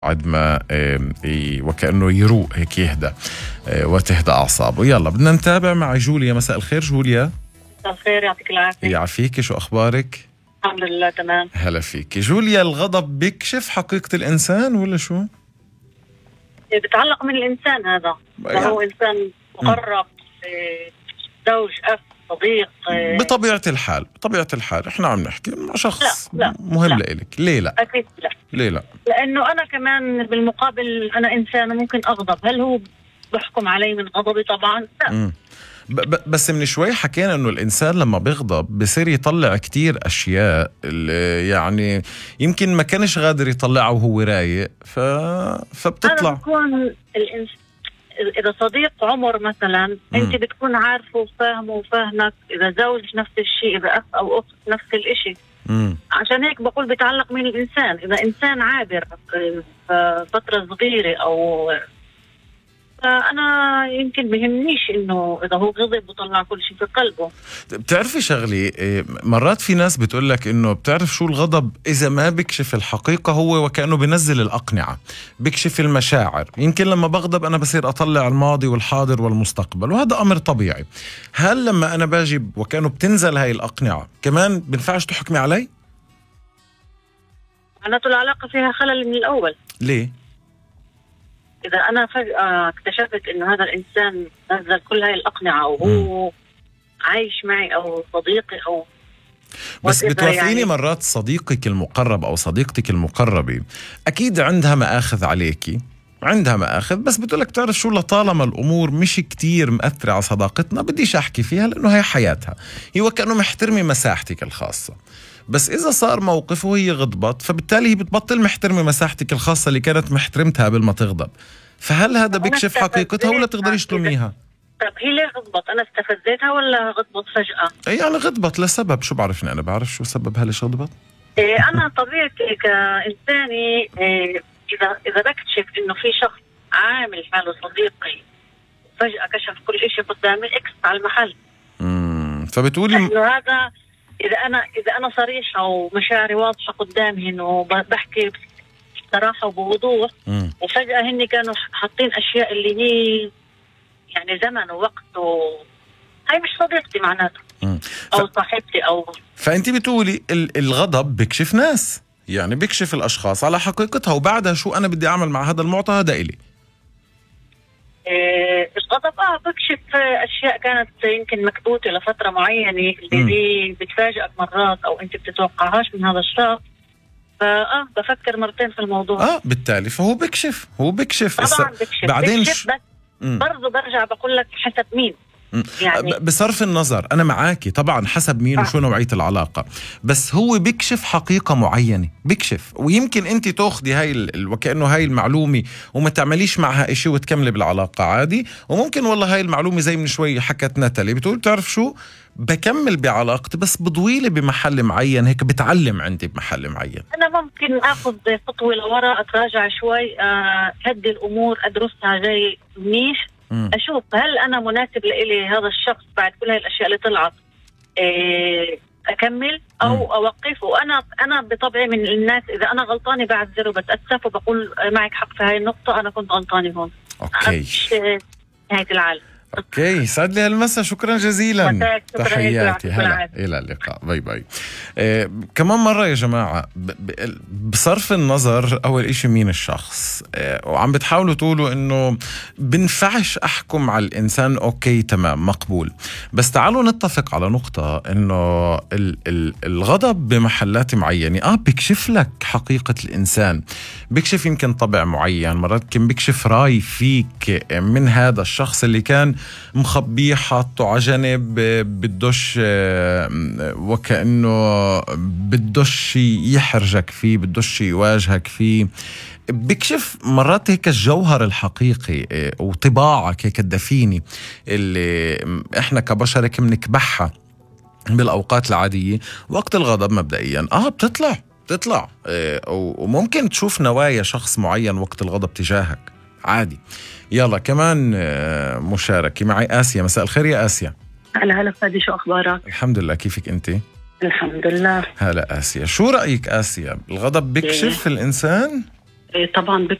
بعد ما وكأنه يروق هيك يهدى وتهدى أعصابه. يلا بدنا نتابع مع جوليا. مساء الخير جوليا. مساء الخير، يعطيك العافية. يعافيك، شو أخبارك؟ الحمد لله تمام. هلا فيك جوليا. الغضب بيكشف حقيقة الإنسان ولا شو؟ بتعلق من الإنسان هذا، يعني هو إنسان مقرب، زوج، أخ، صديق. بطبيعة الحال إحنا عم نحكي مع شخص لا مهم لإلك. ليه لا؟ أكيد لا. ليه لا؟ لأنه أنا كمان بالمقابل أنا إنسان ممكن أغضب. هل هو بحكم علي من غضبي؟ طبعا لا. بس من شوي حكينا انه الانسان لما بيغضب بصير يطلع كتير اشياء اللي يعني يمكن ما كانش قادر يطلعها وهو رايق فبتطلع. أنا بكون إذا صديق عمر مثلا أنت بتكون عارفه وفاهمه وفاهمك، إذا زوج نفس الشيء، إذا أخ أو أخت نفس الشيء. عشان هيك بقول بتعلق من الإنسان. إذا إنسان عابر فترة صغيرة أو أنا يمكن بهمنيش إنه إذا هو غضب وطلع كل شيء في قلبه. بتعرفي شغلي، مرات في ناس بتقولك إنه بتعرف شو الغضب إذا ما بكشف الحقيقة هو وكأنه بنزل الأقنعة، بكشف المشاعر. يمكن لما بغضب أنا بصير أطلع الماضي والحاضر والمستقبل، وهذا أمر طبيعي. هل لما أنا باجي وكأنه بتنزل هاي الأقنعة كمان بنفعش تحكمي علي؟ معناته العلاقة فيها خلل من الأول. ليه؟ إذا أنا فجأة اكتشفت إنه هذا الإنسان نزل كل هاي الأقنعة وهو عايش معي أو صديقي أو بس بتوافقيني مرات صديقك المقرب أو صديقتك المقربة أكيد عندها مآخذ عليكي، عندها مآخذ، بس بتقولك تعرف شو، لطالما الأمور مش كتير مأثرة على صداقتنا بديش أحكي فيها لأنه هي حياتها، هي وكأنه محترمة مساحتك الخاصة. بس إذا صار موقف وهي غضبت فبالتالي هي بتبطل محترمة مساحتك الخاصة اللي كانت محترمتها قبل ما تغضب. فهل هذا بيكشف حقيقتها ولا تقدريش تلوميها؟ طب هي ليه غضبت؟ أنا استفزيتها ولا غضبت فجأة؟ يعني غضبت لسبب، شو بعرفني أنا بعرف شو سببها ليش غضبت؟ أنا طبيعتي كإنساني إذا بكتشف إنه في شخص عامل حاله صديقي فجأة كشف كل شيء قدامي إكس على المحل. فبتقولي إنه هذا إذا أنا صريحة ومشاعري واضحة قدامي إنه بحكي بصراحة وبوضوح، وفجأة هني كانوا حاطين أشياء اللي هي يعني زمن ووقت هاي مش صديقتي معناته أو صاحبتي أو. فأنت بتقولي الغضب بكشف ناس، يعني بكشف الأشخاص على حقيقتها، وبعدها شو أنا بدي أعمل مع هذا المعطى هذا إلي. الغضب بكشف أشياء كانت يمكن مكبوتة لفترة معينة اللي دي بتفاجئك مرات أو أنت بتتوقعهاش من هذا الشخص. بفكر مرتين في الموضوع. بالتالي فهو بكشف طبعا بكشف بعدين بس برضو برجع بقول لك حسب مين. يعني بصرف النظر أنا معاكي طبعا حسب مين وشو نوعية العلاقة، بس هو بيكشف حقيقة معينة، بيكشف، ويمكن أنت تأخذي هاي وكأنه هاي المعلومة وما تعمليش معها إشي وتكملي بالعلاقة عادي. وممكن والله هاي المعلومة زي من شوي حكت ناتالي بتقول تعرف شو، بكمل بعلاقتي بس بضويلي بمحل معين، هيك بتعلم عندي بمحل معين. أنا ممكن أخذ خطوة لورا، أتراجع شوي، هدي الأمور، أدرسها جاي منيح، أشوف هل أنا مناسب لإلي هذا الشخص بعد كل هاي الأشياء اللي طلعت، أكمل أو أوقف. وأنا بطبعي من الناس إذا أنا غلطاني بعذر وبتأسف وبقول معك حق في هاي النقطة، أنا كنت غلطاني هون. أوكي، نهاية العالم. اوكي، سعد لي هالمسا، شكرا جزيلا، تحياتي، هلا، الى اللقاء، باي باي. كمان مرة يا جماعة، بصرف النظر اول اشي مين الشخص، وعم بتحاولوا تقولوا انه بنفعش احكم على الانسان، اوكي تمام مقبول، بس تعالوا نتفق على نقطة انه الغضب بمحلات معينة بيكشف لك حقيقة الانسان، بيكشف يمكن طبع معين، مرات يمكن بيكشف راي فيك من هذا الشخص اللي كان مخبيه حاطه على جنب، بدوش وكأنه بدوش يحرجك فيه، بدوش يواجهك فيه. بيكشف مرات هيك الجوهر الحقيقي وطباعك هيك الدفيني اللي احنا كبشر هيك منكبحها بالأوقات العادية. وقت الغضب مبدئيا بتطلع وممكن تشوف نوايا شخص معين وقت الغضب تجاهك عادي. يلا كمان مشاركة معي آسيا. مساء الخير يا آسيا. هلا فادي، شو أخبارك؟ الحمد لله، كيفك أنت؟ الحمد لله. هلا آسيا، شو رأيك آسيا، الغضب بيكشف الإنسان؟ طبعا